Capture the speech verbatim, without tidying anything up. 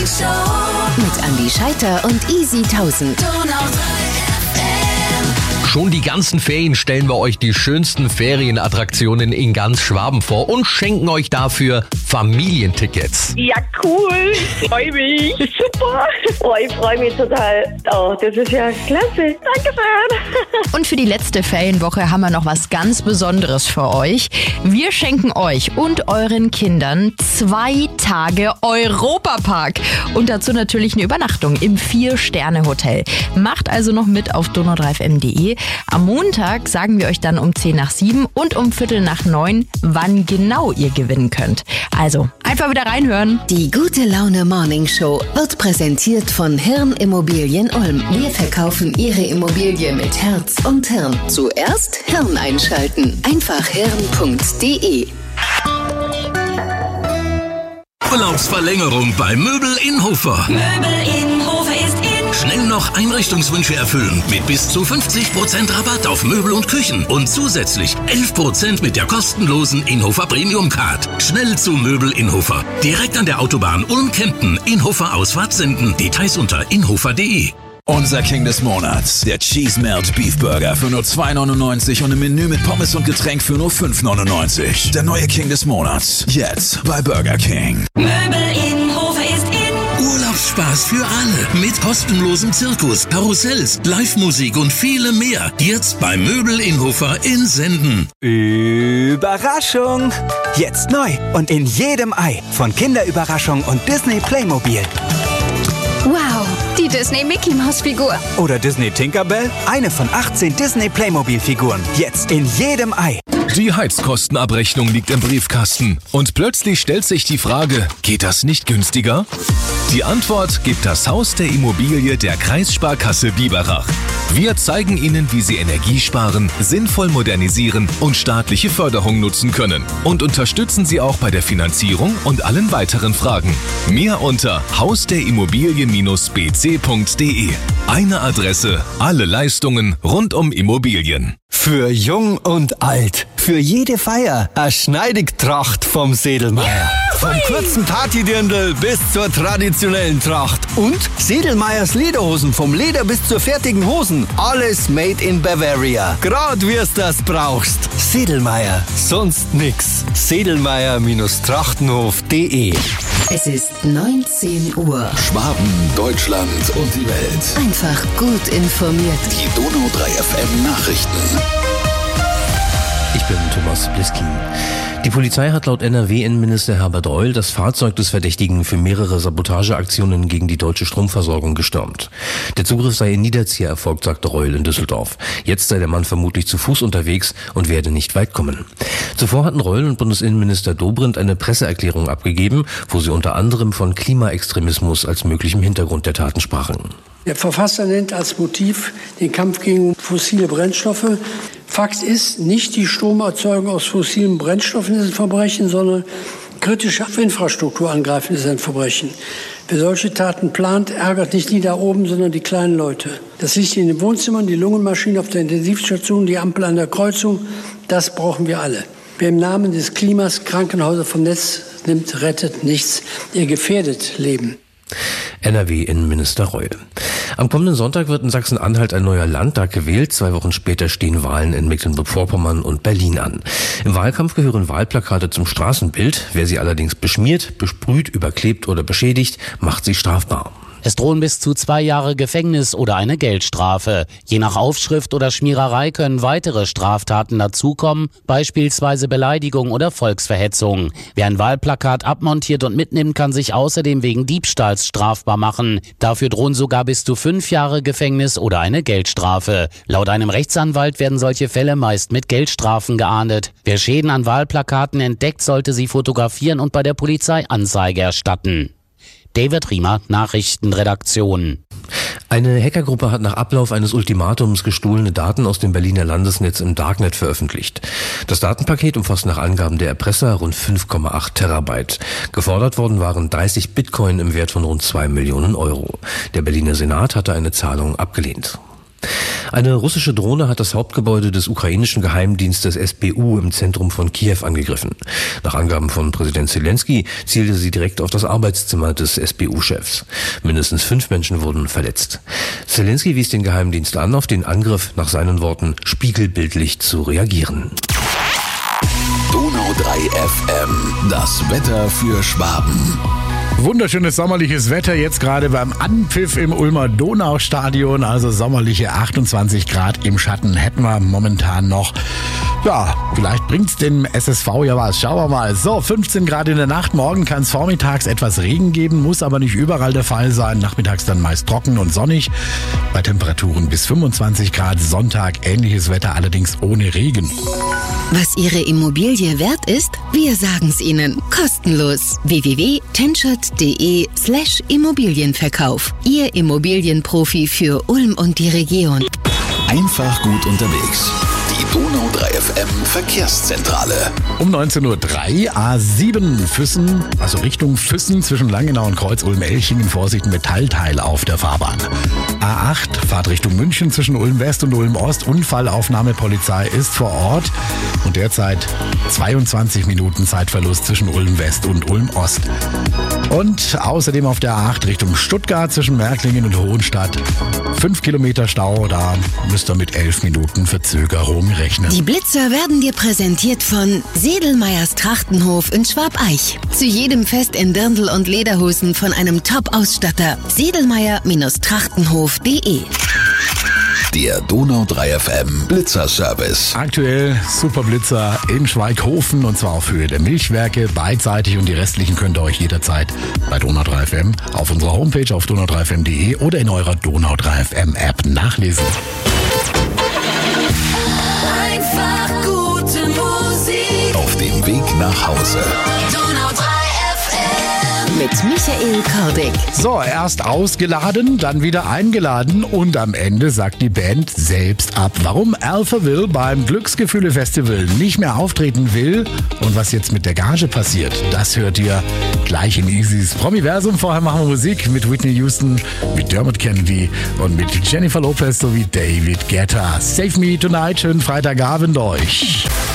Morning Show mit Andi Scheiter und Easy tausend. Schon die ganzen Ferien stellen wir euch die schönsten Ferienattraktionen in ganz Schwaben vor und schenken euch dafür Familientickets. Ja, cool. Ich freue mich. Super. Oh, ich freue mich total. Oh, das ist ja klasse. Dankeschön. Und für die letzte Ferienwoche haben wir noch was ganz Besonderes für euch. Wir schenken euch und euren Kindern zwei Tage Europapark. Und dazu natürlich eine Übernachtung im Vier-Sterne-Hotel. Macht also noch mit auf donau drei f m punkt de. Am Montag sagen wir euch dann um zehn nach sieben und um Viertel nach neun, wann genau ihr gewinnen könnt. Also, einfach wieder reinhören. Die gute Laune Morning Show wird präsentiert von Hirn Immobilien Ulm. Wir verkaufen Ihre Immobilie mit Herz und Hirn. Zuerst Hirn einschalten. Einfach hirn punkt de. Urlaubsverlängerung bei Möbel Innhofer. Möbel Innhofer ist in. Schnell noch Einrichtungswünsche erfüllen mit bis zu fünfzig Prozent Rabatt auf Möbel und Küchen und zusätzlich elf Prozent mit der kostenlosen Innhofer Premium Card. Schnell zu Möbel Innhofer. Direkt an der Autobahn Ulm-Kempten. Innhofer Ausfahrt senden. Details unter innhofer punkt de. Unser King des Monats, der Cheese Melt Beef Burger für nur zwei neunundneunzig und ein Menü mit Pommes und Getränk für nur fünf neunundneunzig. Der neue King des Monats, jetzt bei Burger King. Möbel Innhofer ist in. Urlaubsspaß für alle mit kostenlosem Zirkus, Karussells, Live-Musik und viele mehr. Jetzt bei Möbel Innhofer in Senden. Überraschung! Jetzt neu und in jedem Ei von Kinderüberraschung und Disney Playmobil. Wow, die Disney Mickey Maus Figur. Oder Disney Tinkerbell, eine von achtzehn Disney Playmobil Figuren. Jetzt in jedem Ei. Die Heizkostenabrechnung liegt im Briefkasten. Und plötzlich stellt sich die Frage, geht das nicht günstiger? Die Antwort gibt das Haus der Immobilie der Kreissparkasse Biberach. Wir zeigen Ihnen, wie Sie Energie sparen, sinnvoll modernisieren und staatliche Förderung nutzen können. Und unterstützen Sie auch bei der Finanzierung und allen weiteren Fragen. Mehr unter haus der Immobilie b c punkt de. Eine Adresse, alle Leistungen rund um Immobilien. Für jung und alt, für jede Feier, eine Schneidigtracht vom Sedelmeier. Vom kurzen Partydirndl bis zur traditionellen Tracht. Und Sedelmeiers Lederhosen, vom Leder bis zur fertigen Hosen. Alles made in Bavaria. Grad wie's das brauchst. Sedelmeier, sonst nix. Sedelmeier Trachtenhof punkt de. Es ist neunzehn Uhr. Schwaben, Deutschland und die Welt. Einfach gut informiert. Die Donau drei F M Nachrichten. Ich bin Thomas Bliskin. Die Polizei hat laut N R W-Innenminister Herbert Reul das Fahrzeug des Verdächtigen für mehrere Sabotageaktionen gegen die deutsche Stromversorgung gestürmt. Der Zugriff sei in Niederzieher erfolgt, sagte Reul in Düsseldorf. Jetzt sei der Mann vermutlich zu Fuß unterwegs und werde nicht weit kommen. Zuvor hatten Reul und Bundesinnenminister Dobrindt eine Presseerklärung abgegeben, wo sie unter anderem von Klimaextremismus als möglichem Hintergrund der Taten sprachen. Der Verfasser nennt als Motiv den Kampf gegen fossile Brennstoffe. Fakt ist, nicht die Stromerzeugung aus fossilen Brennstoffen ist ein Verbrechen, sondern kritische Infrastruktur angreifen ist ein Verbrechen. Wer solche Taten plant, ärgert nicht die da oben, sondern die kleinen Leute. Das Licht in den Wohnzimmern, die Lungenmaschine auf der Intensivstation, die Ampel an der Kreuzung, das brauchen wir alle. Wer im Namen des Klimas Krankenhäuser vom Netz nimmt, rettet nichts. Ihr gefährdet Leben. N R W-Innenminister Reul. Am kommenden Sonntag wird in Sachsen-Anhalt ein neuer Landtag gewählt. Zwei Wochen später stehen Wahlen in Mecklenburg-Vorpommern und Berlin an. Im Wahlkampf gehören Wahlplakate zum Straßenbild. Wer sie allerdings beschmiert, besprüht, überklebt oder beschädigt, macht sie strafbar. Es drohen bis zu zwei Jahre Gefängnis oder eine Geldstrafe. Je nach Aufschrift oder Schmiererei können weitere Straftaten dazukommen, beispielsweise Beleidigung oder Volksverhetzung. Wer ein Wahlplakat abmontiert und mitnimmt, kann sich außerdem wegen Diebstahls strafbar machen. Dafür drohen sogar bis zu fünf Jahre Gefängnis oder eine Geldstrafe. Laut einem Rechtsanwalt werden solche Fälle meist mit Geldstrafen geahndet. Wer Schäden an Wahlplakaten entdeckt, sollte sie fotografieren und bei der Polizei Anzeige erstatten. David Riemer, Nachrichtenredaktion. Eine Hackergruppe hat nach Ablauf eines Ultimatums gestohlene Daten aus dem Berliner Landesnetz im Darknet veröffentlicht. Das Datenpaket umfasst nach Angaben der Erpresser rund fünf Komma acht Terabyte. Gefordert worden waren dreißig Bitcoin im Wert von rund zwei Millionen Euro. Der Berliner Senat hatte eine Zahlung abgelehnt. Eine russische Drohne hat das Hauptgebäude des ukrainischen Geheimdienstes S B U im Zentrum von Kiew angegriffen. Nach Angaben von Präsident Zelensky zielte sie direkt auf das Arbeitszimmer des S B U-Chefs. Mindestens fünf Menschen wurden verletzt. Zelensky wies den Geheimdienst an, auf den Angriff nach seinen Worten spiegelbildlich zu reagieren. Donau drei F M, das Wetter für Schwaben. Wunderschönes sommerliches Wetter jetzt gerade beim Anpfiff im Ulmer Donaustadion, also sommerliche achtundzwanzig Grad im Schatten hätten wir momentan noch. Ja, vielleicht bringt's dem S S V ja was. Schauen wir mal. So, fünfzehn Grad in der Nacht. Morgen kann es vormittags etwas Regen geben, muss aber nicht überall der Fall sein. Nachmittags dann meist trocken und sonnig. Bei Temperaturen bis fünfundzwanzig Grad. Sonntag ähnliches Wetter, allerdings ohne Regen. Was Ihre Immobilie wert ist? Wir sagen's Ihnen. Kostenlos. w w w punkt tenschert punkt de slash Immobilienverkauf. Ihr Immobilienprofi für Ulm und die Region. Einfach gut unterwegs. Die Donau drei F M Verkehrszentrale. Um neunzehn Uhr drei, A sieben Füssen, also Richtung Füssen zwischen Langenau und Kreuz-Ulm-Elchingen. Vorsicht, Metallteil auf der Fahrbahn. A acht, Fahrt Richtung München zwischen Ulm-West und Ulm-Ost. Unfallaufnahmepolizei ist vor Ort. Und derzeit zweiundzwanzig Minuten Zeitverlust zwischen Ulm-West und Ulm-Ost. Und außerdem auf der A acht Richtung Stuttgart zwischen Märklingen und Hohenstadt. Fünf Kilometer Stau, da müsst ihr mit elf Minuten Verzögerung rechnen. Die Blitzer werden dir präsentiert von Sedelmeyers Trachtenhof in Schwabeich. Zu jedem Fest in Dirndl und Lederhosen von einem Top-Ausstatter. Sedelmeyer Trachtenhof punkt de. Der Donau drei F M Blitzerservice. Aktuell Superblitzer in Schweighofen und zwar auf Höhe der Milchwerke, beidseitig, und die restlichen könnt ihr euch jederzeit bei Donau drei F M auf unserer Homepage auf donau drei f m punkt de oder in eurer Donau drei F M App nachlesen. Einfach gute Musik. Auf dem Weg nach Hause. Donau drei F M. Mit Michael Kordick. So, erst ausgeladen, dann wieder eingeladen und am Ende sagt die Band selbst ab, warum Alphaville beim Glücksgefühle-Festival nicht mehr auftreten will und was jetzt mit der Gage passiert. Das hört ihr gleich in Easys Promiversum. Vorher machen wir Musik mit Whitney Houston, mit Dermot Kennedy und mit Jennifer Lopez sowie David Guetta. Save Me Tonight, schönen Freitagabend euch.